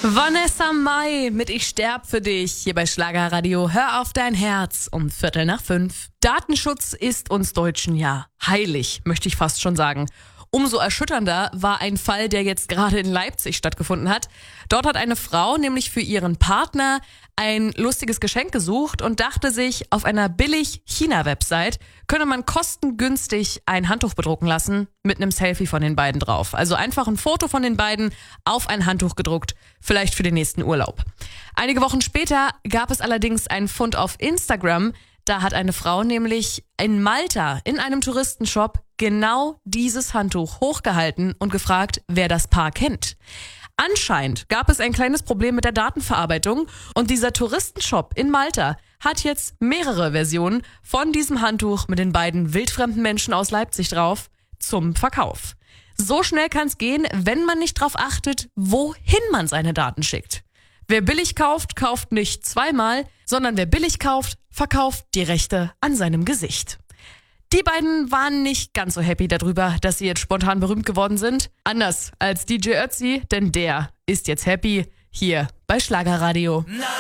Vanessa Mai mit Ich sterb für dich hier bei Schlagerradio. Hör auf dein Herz um 4:45. Datenschutz ist uns Deutschen ja heilig, möchte ich fast schon sagen. Umso erschütternder war ein Fall, der jetzt gerade in Leipzig stattgefunden hat. Dort hat eine Frau nämlich für ihren Partner ein lustiges Geschenk gesucht und dachte sich, auf einer Billig-China-Website könne man kostengünstig ein Handtuch bedrucken lassen mit einem Selfie von den beiden drauf. Also einfach ein Foto von den beiden auf ein Handtuch gedruckt, vielleicht für den nächsten Urlaub. Einige Wochen später gab es allerdings einen Fund auf Instagram. Da hat eine Frau nämlich in Malta in einem Touristenshop genau dieses Handtuch hochgehalten und gefragt, wer das Paar kennt. Anscheinend gab es ein kleines Problem mit der Datenverarbeitung und dieser Touristenshop in Malta hat jetzt mehrere Versionen von diesem Handtuch mit den beiden wildfremden Menschen aus Leipzig drauf zum Verkauf. So schnell kann es gehen, wenn man nicht darauf achtet, wohin man seine Daten schickt. Wer billig kauft, kauft nicht zweimal, sondern wer billig kauft, verkauft die Rechte an seinem Gesicht. Die beiden waren nicht ganz so happy darüber, dass sie jetzt spontan berühmt geworden sind. Anders als DJ Ötzi, denn der ist jetzt happy hier bei Schlagerradio.